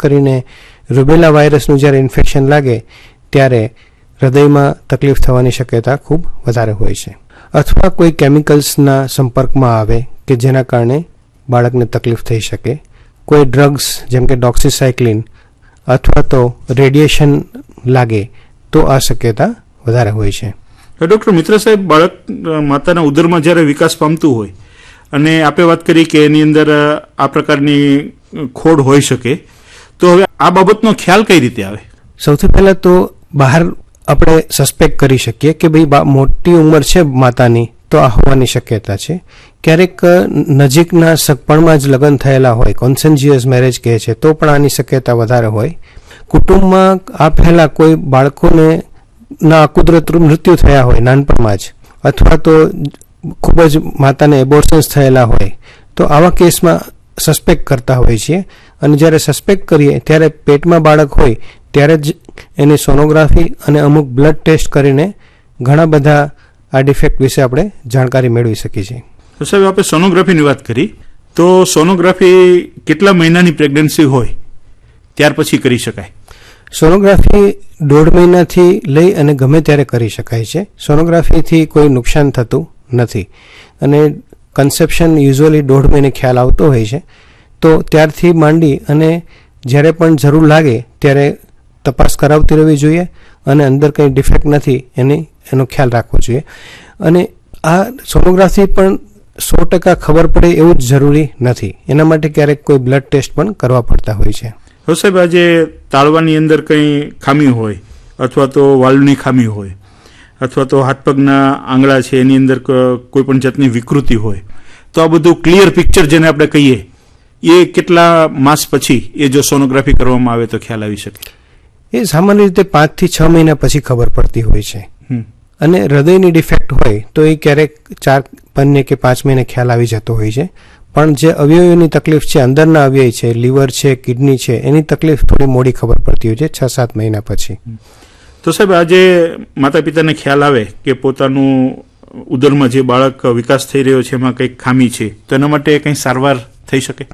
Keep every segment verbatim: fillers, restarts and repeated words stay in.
Doctor મિત્ર સાહેબ, બાળક માતાના ઉદરમાં જ્યારે વિકાસ પામતું હોય અને આપણે વાત કરી કે એની અંદર આ પ્રકારની ખોડ હોઈ શકે, તો હવે આ બાબતનો ખ્યાલ કઈ રીતે આવે? સૌથી પહેલાં તો બહાર આપણે સસ્પેક્ટ કરી શકીએ કે ભાઈ મોટી ઉંમર છે માતાની તો આ હોવાની શક્યતા છે. ક્યારેક નજીકના સગપણમાં જ લગ્ન થયેલા હોય, કોન્સેન્જિયસ મેરેજ કહે છે, તો પણ આની શક્યતા વધારે હોય. કુટુંબમાં આ પહેલાં કોઈ બાળકોને ના અકુદરત મૃત્યુ થયા હોય નાનપણમાં જ, અથવા તો ખૂબ જ માતાને એબોર્શન્સ થયેલા હોય, તો આવા કેસમાં સસ્પેક્ટ કરતા હોઈએ છીએ. અને જ્યારે સસ્પેક્ટ કરીએ ત્યારે પેટમાં બાળક હોય ત્યારે જ એની સોનોગ્રાફી અને અમુક બ્લડ ટેસ્ટ કરીને ઘણા બધા આ ડિફેક્ટ વિશે આપણે જાણકારી મેળવી શકીએ છીએ. તો સાહેબ, આપણે સોનોગ્રાફીની વાત કરી, તો સોનોગ્રાફી કેટલા મહિનાની પ્રેગ્નન્સી હોય ત્યાર પછી કરી શકાય? સોનોગ્રાફી દોઢ મહિનાથી લઈ અને ગમે ત્યારે કરી શકાય છે. સોનોગ્રાફીથી કોઈ નુકસાન થતું નથી અને કન્સેપ્શન યુઝ્યુઅલી દોઢ મહિને ખ્યાલ આવતો હોય છે. તો ત્યારથી માંડી અને જ્યારે પણ જરૂર લાગે ત્યારે તપાસ કરાવતી રહેવી જોઈએ અને અંદર કંઈ ડિફેક્ટ નથી એની એનો ખ્યાલ રાખવો જોઈએ. અને આ સોનોગ્રાફી પણ સો ટકા ખબર પડે એવું જ જરૂરી નથી. એના માટે ક્યારેક કોઈ બ્લડ ટેસ્ટ પણ કરવા પડતા હોય છે. હવે સાહેબ, આજે તાળવાની અંદર કંઈ ખામી હોય અથવા તો વાલ્વની ખામી હોય અથવા તો હાથ પગના આંગળા છે એની અંદર કોઈ પણ જાતની વિકૃતિ હોય, તો આ બધું ક્લિયર પિક્ચર જેને આપણે કહીએ એ કેટલા માસ પછી એ જો સોનોગ્રાફી કરવામાં આવે તો ખ્યાલ આવી શકે? એ સામાન્ય રીતે પાંચથી છ મહિના પછી ખબર પડતી હોય છે. અને હૃદયની ડિફેક્ટ હોય તો એ ક્યારેક ચાર પન્ને કે પાંચ મહિને ખ્યાલ આવી જતો હોય છે. પણ જે અવયવોની તકલીફ છે, અંદરના અવયવ છે, લીવર છે, કિડની છે, એની તકલીફ થોડી મોડી ખબર પડતી હોય છે, છ સાત મહિના પછી. તો સાહેબ, આજે માતા પિતાને ખ્યાલ આવે કે પોતાનું ઉદરમાં જે બાળક વિકાસ થઈ રહ્યો છે એમાં કંઈક ખામી છે, તો એના માટે કંઈ સારવાર થઈ શકે?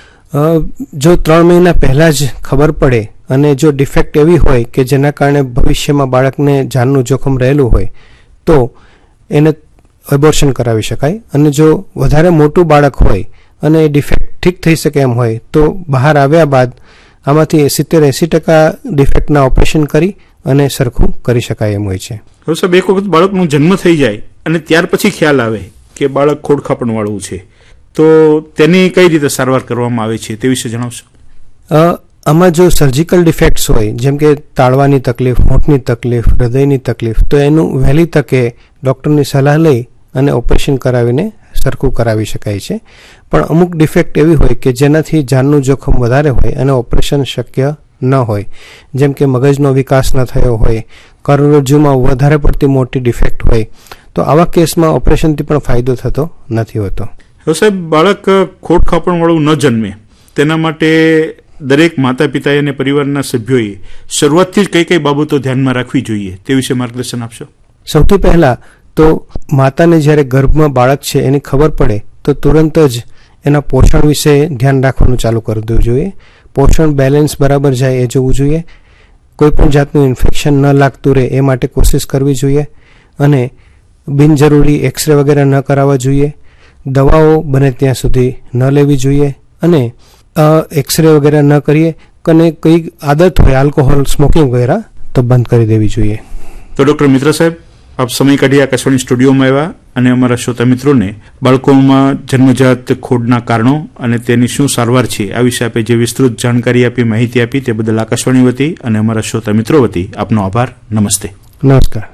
જો ત્રણ મહિના પહેલાં જ ખબર પડે અને જો ડિફેક્ટ એવી હોય કે જેના કારણે ભવિષ્યમાં બાળકને જાનનું જોખમ રહેલું હોય તો એને એબોર્શન કરાવી શકાય. અને જો વધારે મોટું બાળક હોય અને એ ડિફેક્ટ ઠીક થઈ શકે એમ હોય તો બહાર આવ્યા બાદ આમાંથી સિત્તેર એંસી ટકા ડિફેક્ટના ઓપરેશન કરી અને સરખું કરી શકાય એમ હોય છે. હવે સાહેબ, એક વખત બાળકનો જન્મ થઈ જાય અને ત્યાર પછી ખ્યાલ આવે કે બાળક ખોડખાપણવાળું છે, તો તેની કઈ રીતે સારવાર કરવામાં આવે છે તે વિશે જણાવશો? આમાં જો સર્જિકલ ડિફેક્ટ્સ હોય, જેમ કે તાળવાની તકલીફ, હોઠની તકલીફ, હૃદયની તકલીફ, તો એનું વહેલી તકે ડૉક્ટરની સલાહ લઈ અને ઓપરેશન કરાવીને સરખું કરાવી શકાય છે. પણ અમુક ડિફેક્ટ એવી હોય કે જેનાથી જાનનું જોખમ વધારે હોય અને ઓપરેશન શક્ય ન હોય, જેમ કે મગજનો વિકાસ ન થયો હોય, કરોડરજ્જુમાં વધારે પડતી મોટી ડિફેક્ટ હોય, તો આવા કેસમાં ઓપરેશનથી પણ ફાયદો થતો નથી હોતો. હવે સાહેબ, બાળક ખોડખાપણવાળું ન જન્મે તેના માટે દરેક માતા પિતાએ અને પરિવારના સભ્યોએ શરૂઆતથી જ કઈ કઈ બાબતો ધ્યાનમાં રાખવી જોઈએ તે વિશે માર્ગદર્શન આપશો? સૌથી પહેલાં તો માતાને જ્યારે ગર્ભમાં બાળક છે એની ખબર પડે તો તુરંત જ એના પોષણ વિશે ધ્યાન રાખવાનું ચાલુ કરી દેવું જોઈએ. પોષણ બેલેન્સ બરાબર જાય એ જોવું જોઈએ. કોઈ પણ જાતનું ઇન્ફેક્શન ન લાગતું રહે એ માટે કોશિશ કરવી જોઈએ. અને બિનજરૂરી એક્સરે વગેરે ન કરાવવા જોઈએ. દવાઓ બને ત્યાં સુધી ન લેવી જોઈએ. અને એક્સરે વગેરે ન કરીએ અને કંઈ આદત હોય આલ્કોહોલ, સ્મોકિંગ વગેરે તો બંધ કરી દેવી જોઈએ. તો ડૉક્ટર મિત્ર સાહેબ, આપ સમય કાઢી આકાશવાણી સ્ટુડિયોમાં આવ્યા અને અમારા શ્રોતા મિત્રોને બાળકોમાં જન્મજાત ખોડના કારણો અને તેની શું સારવાર છે આ વિશે આપે જે વિસ્તૃત જાણકારી આપી, માહિતી આપી તે બદલ આકાશવાણી વતી અને અમારા શ્રોતા મિત્રો વતી આપનો આભાર. નમસ્તે. નમસ્કાર.